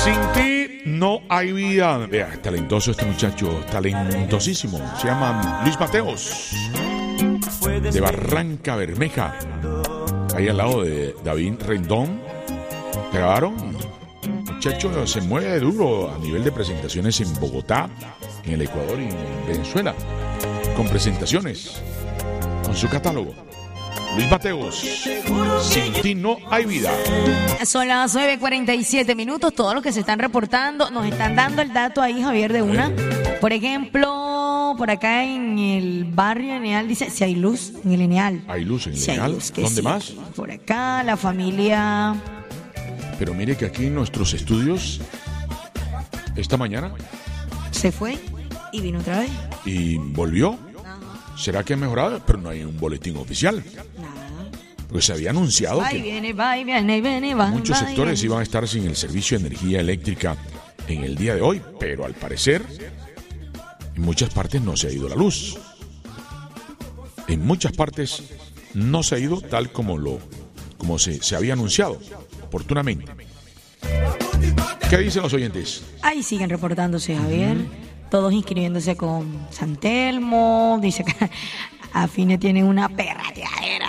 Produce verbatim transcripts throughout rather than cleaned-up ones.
Sin ti no hay vida. Vea, es talentoso este muchacho, talentosísimo. Se llama Luis Mateos, de Barranca Bermeja, ahí al lado de David Rendón. Grabaron. El muchacho se mueve duro a nivel de presentaciones en Bogotá, en el Ecuador y en Venezuela, con presentaciones, con su catálogo. Luis Mateos, sin ti no hay vida. Son las nueve cuarenta y siete minutos. Todos los que se están reportando nos están dando el dato ahí, Javier, de una. Por ejemplo, por acá en el barrio Eneal dice si hay luz en el Eneal. ¿Hay luz en el si Eneal? Luz, ¿Dónde sí. más? Por acá, la familia. Pero mire que aquí en nuestros estudios, esta mañana, se fue y vino otra vez. Y volvió. ¿Será que ha mejorado? Pero no hay un boletín oficial. Nada. Porque se había anunciado Va y que viene, va y viene, viene, va, muchos va y sectores viene. iban a estar sin el servicio de energía eléctrica en el día de hoy, pero al parecer en muchas partes no se ha ido la luz. En muchas partes no se ha ido tal como lo como se, se había anunciado oportunamente. ¿Qué dicen los oyentes? Ahí siguen reportándose, Javier. Uh-huh. Todos inscribiéndose con San Telmo. Dice que Afine tiene una perrateadera.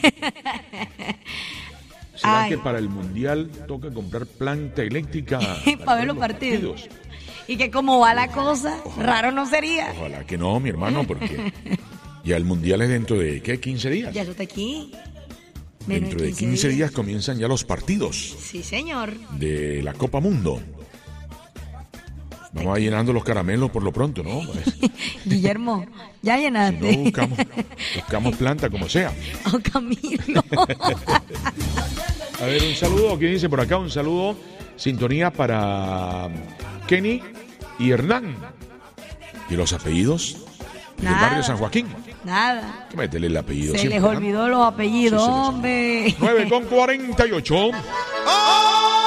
¿Será Ay. que para el Mundial toca comprar planta eléctrica para, para ver los partidos? partidos? Y que como va la cosa, ojalá, raro no sería. Ojalá que no, mi hermano, porque ya el Mundial es dentro de, ¿qué? quince días. Ya eso está aquí. Menos dentro de quince, quince días. días comienzan ya los partidos. Sí, señor. De la Copa Mundo. Vamos a llenando los caramelos por lo pronto, ¿no? Guillermo, ya llenaste. Si no, buscamos, buscamos planta como sea. Oh, Camilo. A ver, un saludo. ¿Quién dice por acá? Un saludo. Sintonía para Kenny y Hernán. ¿Y los apellidos? Del barrio San Joaquín. Nada. Métele el apellido. Se siempre, les olvidó, ¿no? Los apellidos, sí, hombre. nueve con cuarenta y ocho. ¡Oh!